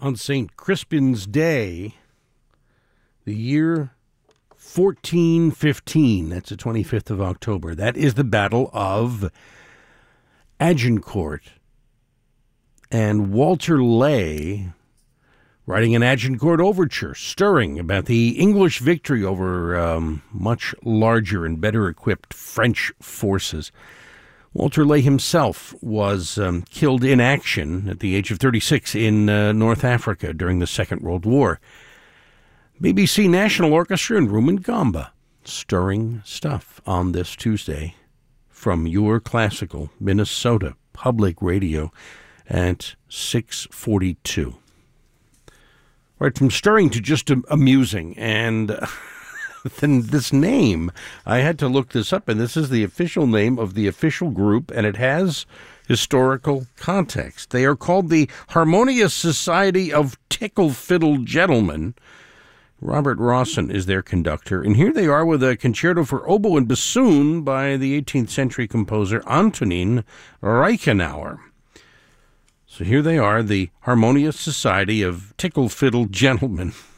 on St. Crispin's Day, the year 1415. That's the 25th of October. That is the Battle of Agincourt. And Walter Ley, writing an Agincourt overture, stirring about the English victory over much larger and better equipped French forces. Walter Ley himself was killed in action at the age of 36 in North Africa during the Second World War. BBC National Orchestra and Rumangamba, stirring stuff on this Tuesday from your classical Minnesota Public Radio at 6:42. Right, from stirring to just amusing, and then this name, I had to look this up, and this is the official name of the official group, and it has historical context. They are called the Harmonious Society of Tickle Fiddle Gentlemen. Robert Rawson is their conductor, and here they are with a concerto for oboe and bassoon by the 18th century composer Antonin Reichenauer. So here they are, the Harmonious Society of Tickle Fiddle Gentlemen.